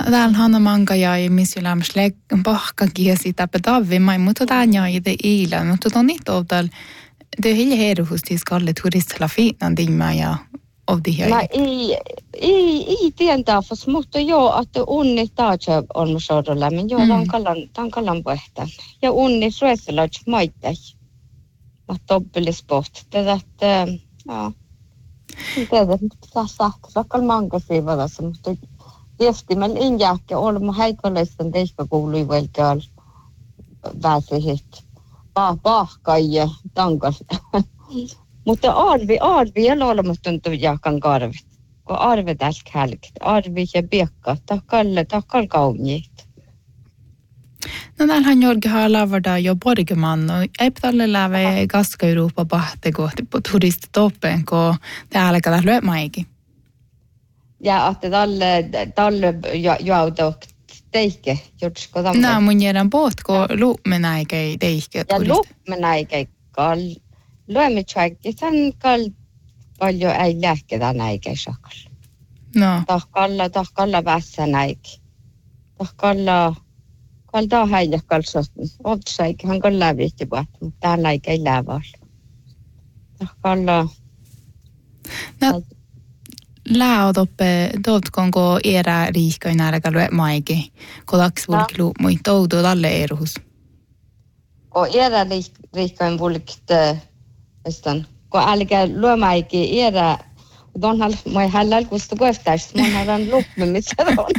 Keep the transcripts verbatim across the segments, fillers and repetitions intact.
Täällä Hanna Manka ja missyläm slägg bahka kiesi täpä davvi mai mutta tanja i det ila mutta on inte av där det hela här hos till skalle turistla finan dimma ja av det här. Nej i i i tientä fas mutta jo että unni taatsa on sordolla men jo mm. kallan tan kallan pohtan. Ja unni sueselach maitai. Mä toppelis poht. Tätä ja. Tätä tässä sakal Manka siivassa mutta viestimällä injääkkä olemme häikolaisten teistä kuului velkään väsihit. Pah pahkai ja tankas. Mutta arvi arvi ja olematta tuntuu jahkan karvit. Kun arvi tässä kälkit. Arvi ja piekka. Takkalle takkal kauniit. No tällähän Jorgi har lavarda jo borgeman och eiptalle läve gaska Europa bahte kohti på turistitoppen kun täällä käydään löömaikin. Ja että tälle tälle joutuu teikke jutsko tamma. No mun järän pohtko luumenäikei teikke. Ja luumenäikei kal luomitsaikki sen kal paljon ei lähketä näikei sakal. No. Tahkalla tahkalla vässä näikki. Tahkalla kal taa häijä kalsot. Otsaikki han kal lävitti puhat, mutta täällä ei läval. Tahkalla. No. Lää toppe totkonko era riikkoin närkälyä maiki, kun laksvulkilu mui toutu talle eruhus. Ko era riikkoin vulkit estan, ko älkä luo maiki era, donhal moi hallal kustu kohtaisi, mun haran luppimissa on.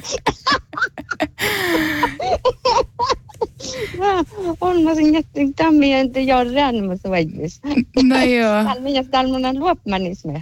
On mä sin jättin tammi entä jo ränmässä vaidis. No joo. Täällä minä täällä mun on luopmanismi.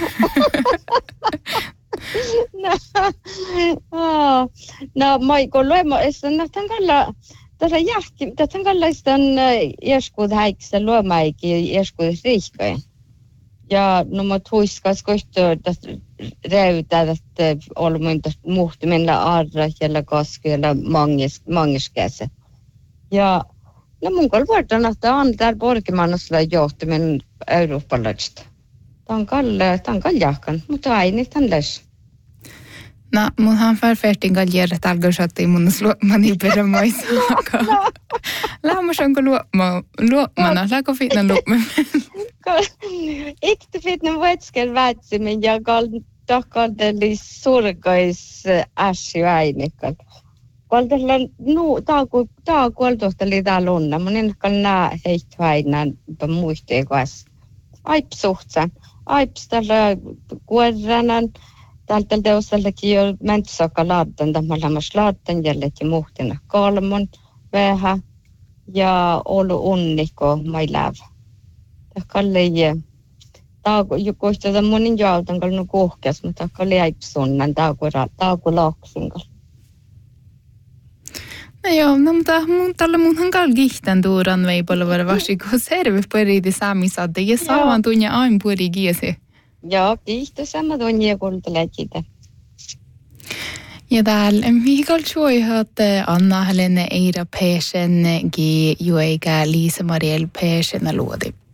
No, no moi kun luema estan nähtän kalla tässä jahti, tässä kalla estan ieskud häiksä luomaiki ieskud riikkoin. Ja no mä tuiskas kohta tästä räytää tästä olmuinta muhtumilla arra ja kasku ja mangis mangiskäse. Ja no mun kalvartan että on täällä Borgimannassa johtaminen eurooppalaisista. Tämä on kalle, tämä on kaljakan, mutta ei niitä on läs. No, mun han farfärtin kaljera talgosatti mun sluopmani perämaisaka. Lämmäs onko luopma, luopmana, läkö fitna luopma? Ikti fitna vuotsken vätsimin ja kal takaldeli surkais ässi väinikal. Kaltella nu taaku taaku oltohteli täällä lunna, mun ennakal nää heitt väinään muistii kas. Aipsuhtsan, aipstalla kuorranan. Tältä teostellakin jo mentsaka laattan, tämä lämmäs laattan jälleen muhtina kolmon vähän ja olu unniko mai lävä. Kalle ja taaku jokoista tämän monin jautan kalnu kuhkeas, mutta kalle aipsunnan taaku taaku laaksingal. No joo, no mutta mun tällä munhan kal gihtan tuuran veipalla var vasiko serve pari samisadde ja saavan tunja ain puri giese. Joo, kiitos sama tunnia kuuntelee sitä. Ja täällä Mikael Schuihat Anna Helene Eira Persson gi Juega Lisa Mariel Persson luodi.